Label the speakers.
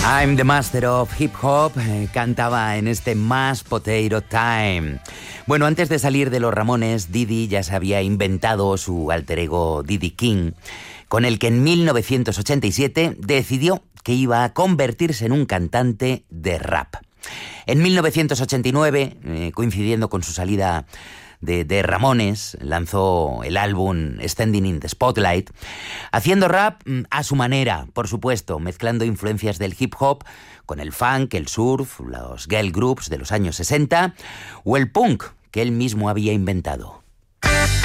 Speaker 1: I'm the master of hip hop, cantaba en este Mashed Potato Time. Bueno, antes de salir de los Ramones, Diddy ya se había inventado su alter ego Diddy King, con el que en 1987 decidió que iba a convertirse en un cantante de rap. En 1989, coincidiendo con su salida de Ramones, lanzó el álbum Standing in the Spotlight, haciendo rap a su manera, por supuesto, mezclando influencias del hip hop con el funk, el surf, los girl groups de los años 60 o el punk que él mismo había inventado.